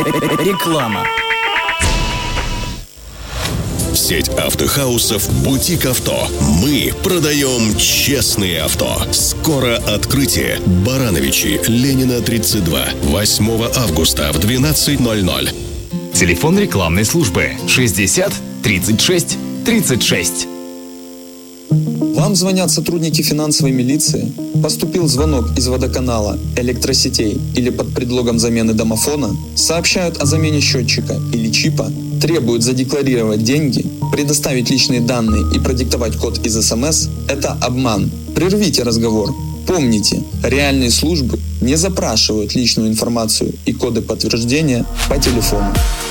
Реклама. Сеть автохаусов «Бутик Авто». Мы продаем честные авто. Скоро открытие. Барановичи, Ленина, 32. 8 августа в 12:00. Телефон рекламной службы 60 36 36. Вам звонят сотрудники финансовой милиции? Поступил звонок из водоканала, электросетей или под предлогом замены домофона? Сообщают о замене счетчика или чипа? Требуют задекларировать деньги, предоставить личные данные и продиктовать код из СМС? Это обман. Прервите разговор. Помните, реальные службы не запрашивают личную информацию и коды подтверждения по телефону.